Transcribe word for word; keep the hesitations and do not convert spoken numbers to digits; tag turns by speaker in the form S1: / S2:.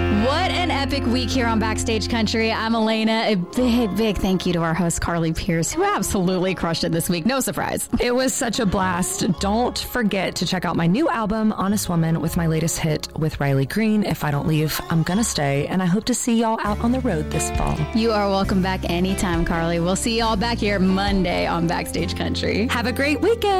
S1: What an epic week here on Backstage Country. I'm Elena. A big, big thank you to our host, Carly Pierce, who absolutely crushed it this week. No surprise.
S2: It was such a blast. Don't forget to check out my new album, Honest Woman, with my latest hit with Riley Green, If I Don't Leave, I'm Gonna Stay. And I hope to see y'all out on the road this fall.
S1: You are welcome back anytime, Carly. We'll see y'all back here Monday on Backstage Country.
S2: Have a great weekend.